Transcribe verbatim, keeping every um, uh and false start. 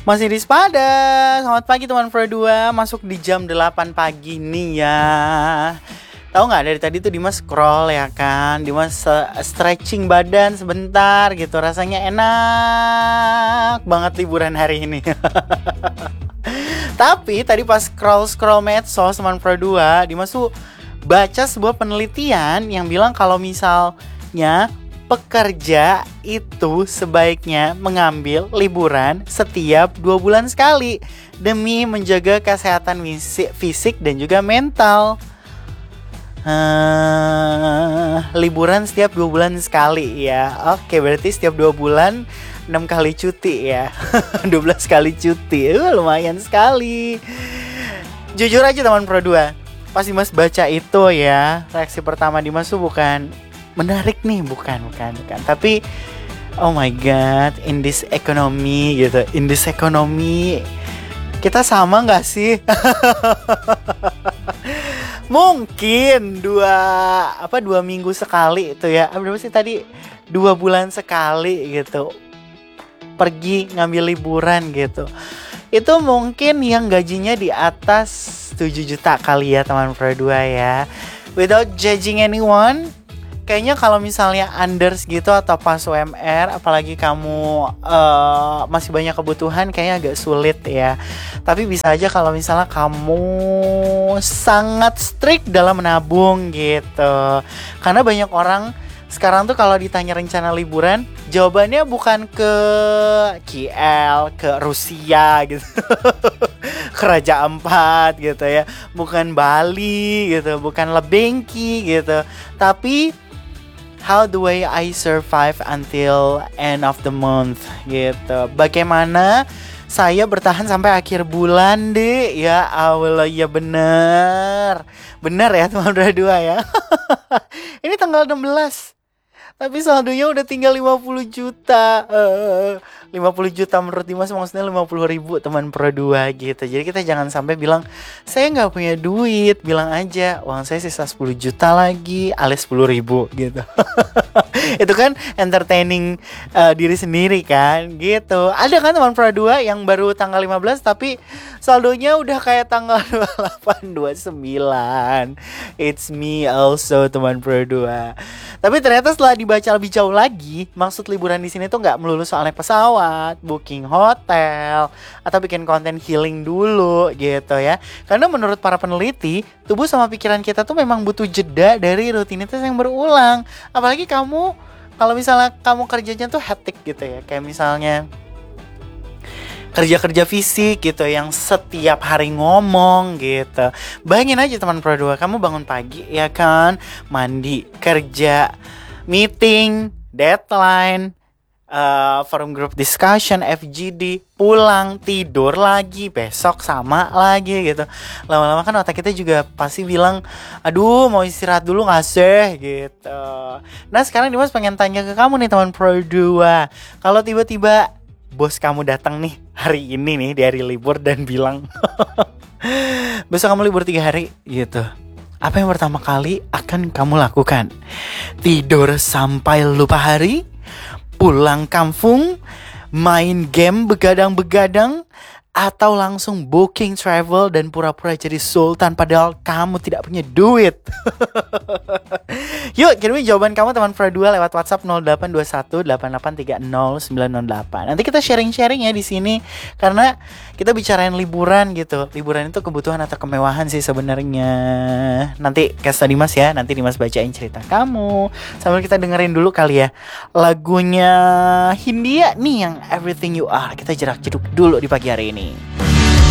Masih di Spada. Selamat pagi teman Pro dua. Masuk di jam delapan pagi nih ya. Tahu nggak, dari tadi tuh Dimas scroll ya kan, Dimas uh, stretching badan sebentar gitu. Rasanya enak banget liburan hari ini. Tapi tadi pas scroll-scroll medsos teman Pro dua, Dimas tuh baca sebuah penelitian yang bilang kalau misalnya pekerja itu sebaiknya mengambil liburan setiap dua bulan sekali demi menjaga kesehatan fisik dan juga mental. Uh, liburan setiap dua bulan sekali ya. Oke, berarti setiap dua bulan enam kali cuti ya. dua belas kali cuti. Uh, lumayan sekali. Jujur aja teman Pro dua, pas Dimas baca itu ya, reaksi pertama Dimas tuh bukan menarik nih, bukan, bukan, bukan. Tapi, oh my god, in this economy gitu, in this economy, kita sama nggak sih? Mungkin dua apa dua minggu sekali itu ya, berapa sih tadi? Dua bulan sekali gitu, pergi ngambil liburan gitu. Itu mungkin yang gajinya di atas tujuh juta kali ya teman Pro dua ya. Without judging anyone, kayaknya kalau misalnya unders gitu atau pas U M R, apalagi kamu uh, masih banyak kebutuhan, kayaknya agak sulit ya. Tapi bisa aja kalau misalnya kamu sangat strict dalam menabung gitu. Karena banyak orang sekarang tuh kalau ditanya rencana liburan, jawabannya bukan ke K L, ke Rusia gitu. ke Raja Ampat gitu ya. Bukan Bali gitu, bukan Lebengki gitu. Tapi how the way I survive until end of the month gitu. Bagaimana saya bertahan sampai akhir bulan deh. Ya Allah, ya bener. Bener ya teman dua ya. Ini tanggal enam belas, tapi saldonya udah tinggal lima puluh juta. uh, lima puluh juta menurut Dimas maksudnya lima puluh ribu teman Pro dua gitu. Jadi kita jangan sampai bilang saya gak punya duit. Bilang aja uang saya sisa sepuluh juta lagi, alias sepuluh ribu gitu. Itu kan entertaining uh, diri sendiri kan gitu. Ada kan teman Pro dua yang baru tanggal lima belas tapi saldonya udah kayak tanggal dua puluh delapan, dua puluh sembilan. It's me also teman Pro dua. Tapi ternyata setelah dibaca lebih jauh lagi, maksud liburan di sini tuh nggak melulu soal naik pesawat, booking hotel, atau bikin konten healing dulu gitu ya. Karena menurut para peneliti, tubuh sama pikiran kita tuh memang butuh jeda dari rutinitas yang berulang. Apalagi kamu, kalau misalnya kamu kerjanya tuh hectic gitu ya, kayak misalnya kerja-kerja fisik gitu yang setiap hari ngomong gitu. Bayangin aja teman Pro dua, kamu bangun pagi ya kan, mandi, kerja, meeting, deadline, uh, forum group discussion, F G D, pulang, tidur lagi, besok sama lagi gitu. Lama-lama kan otak kita juga pasti bilang, aduh mau istirahat dulu gak sih gitu. Nah sekarang Dimas pengen tanya ke kamu nih teman Pro dua, kalau tiba-tiba bos kamu datang nih hari ini nih di hari libur dan bilang besok kamu libur tiga hari gitu, apa yang pertama kali akan kamu lakukan? Tidur sampai lupa hari? Pulang kampung? Main game begadang-begadang? Atau langsung booking travel dan pura-pura jadi sultan padahal kamu tidak punya duit? Yuk kirimi jawaban kamu teman Pro dua lewat WhatsApp nol delapan dua satu delapan delapan tiga nol sembilan nol delapan. Nanti kita sharing-sharing ya di sini karena kita bicarain liburan gitu. Liburan itu kebutuhan atau kemewahan sih sebenarnya. Nanti kasih Dimas ya, nanti Dimas bacain cerita kamu. Sambil kita dengerin dulu kali ya lagunya Hindia nih yang Everything You Are. Kita jerak-jeduk dulu di pagi hari ini.